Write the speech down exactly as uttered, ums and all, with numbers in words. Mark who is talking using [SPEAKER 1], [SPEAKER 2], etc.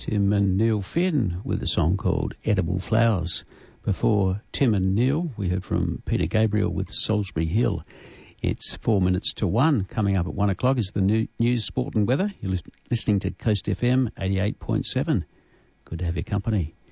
[SPEAKER 1] Tim and Neil Finn with a song called Edible Flowers. Before Tim and Neil, we heard from Peter Gabriel with Salisbury Hill. It's four minutes to one. Coming up at one o'clock is the new news, sport and weather. You're listening to Coast F M eighty-eight point seven. Good to have your company.